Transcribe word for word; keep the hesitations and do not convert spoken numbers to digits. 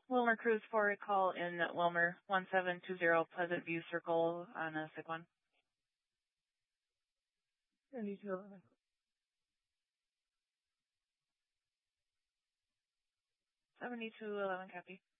Wilmer Cruz for a call in Wilmer, one seven two zero Pleasant View Circle on a SIG one. seventy-two eleven. seventy-two eleven, copy.